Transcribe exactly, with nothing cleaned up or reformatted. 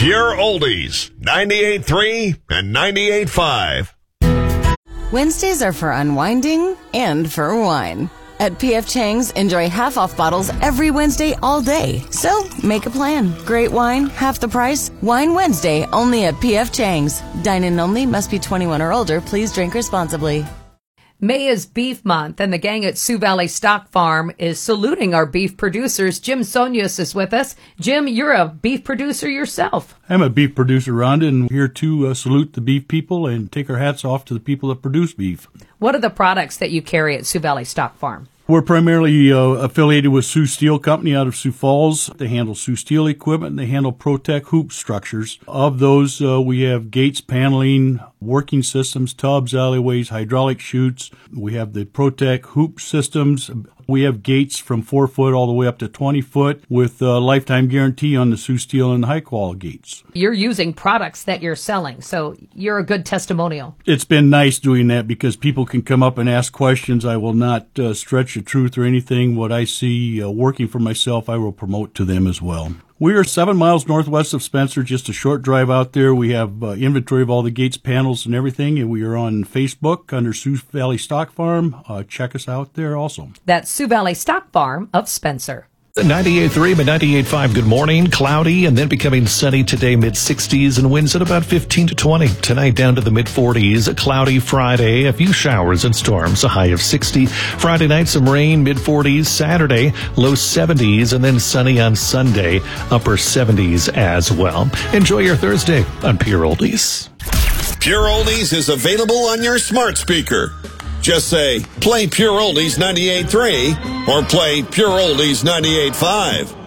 Pure Oldies, ninety-eight point three and ninety-eight point five. Wednesdays are for unwinding and for wine. At P F Chang's, enjoy half-off bottles every Wednesday all day. So, make a plan. Great wine, half the price. Wine Wednesday, only at P F Chang's. Dine-in only, must be twenty-one or older. Please drink responsibly. May is Beef Month, and the gang at Sioux Valley Stock Farm is saluting our beef producers. Jim Sonius is with us. Jim, you're a beef producer yourself. I'm a beef producer, Rhonda, and here to uh, salute the beef people and take our hats off to the people that produce beef. What are the products that you carry at Sioux Valley Stock Farm? We're primarily uh, affiliated with Sioux Steel Company out of Sioux Falls. They handle Sioux Steel equipment, and they handle Protec hoop structures. Of those, uh, we have gates, paneling, working systems, tubs, alleyways, hydraulic chutes. We have the Protec hoop systems. We have gates from four foot all the way up to twenty foot with a lifetime guarantee on the Sioux Steel and high quality gates. You're using products that you're selling, so you're a good testimonial. It's been nice doing that because people can come up and ask questions. I will not uh, stretch the truth or anything. What I see uh, working for myself, I will promote to them as well. We are seven miles northwest of Spencer, just a short drive out there. We have uh, inventory of all the gates, panels, and everything, and we are on Facebook under Sioux Valley Stock Farm. Uh, check us out there also. That's Sioux Valley Stock Farm of Spencer. ninety-eight point three by ninety-eight point five. Good morning. Cloudy and then becoming sunny today, mid sixties, and winds at about fifteen to twenty. Tonight down to the mid forties. Cloudy Friday, a few showers and storms, a high of sixty. Friday night, some rain, mid forties. Saturday, low seventies, and then sunny on Sunday, upper seventies as well. Enjoy your Thursday on Pure Oldies. Pure Oldies is available on your smart speaker. Just say, play Pure Oldies ninety-eight point three or play Pure Oldies ninety-eight point five.